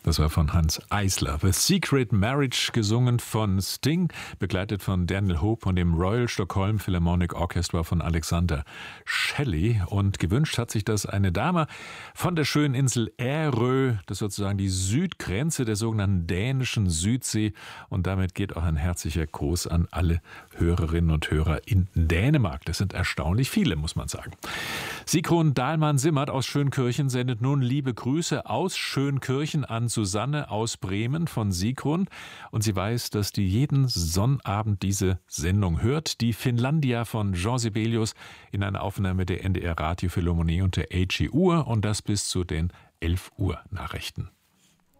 Das war von Hanns Eisler. The Secret Marriage, gesungen von Sting, begleitet von Daniel Hope und dem Royal Stockholm Philharmonic Orchestra von Alexander Shelley. Und gewünscht hat sich das eine Dame von der schönen Insel Ärö, das ist sozusagen die Südgrenze der sogenannten dänischen Südsee. Und damit geht auch ein herzlicher Gruß an alle Hörerinnen und Hörer in Dänemark. Das sind erstaunlich viele, muss man sagen. Sigrun Dahlmann-Simmert aus Schönkirchen sendet nun liebe Grüße aus Schönkirchen an Susanne aus Bremen von Sigrun. Und sie weiß, dass die jeden Sonnabend diese Sendung hört. Die Finlandia von Jean Sibelius in einer Aufnahme der NDR Radiophilharmonie und der AG Uhr. Und das bis zu den 11 Uhr Nachrichten.